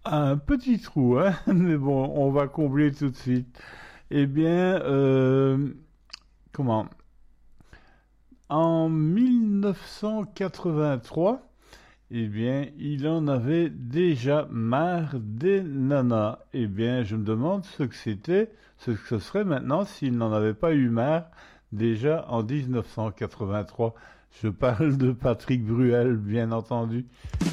Un petit trou, hein, mais bon, on va combler tout de suite. Eh bien, comment? En 1983, eh bien, il en avait déjà marre des nanas. Eh bien, je me demande ce que c'était, ce que ce serait maintenant s'il n'en avait pas eu marre déjà en 1983. Je parle de Patrick Bruel, bien entendu.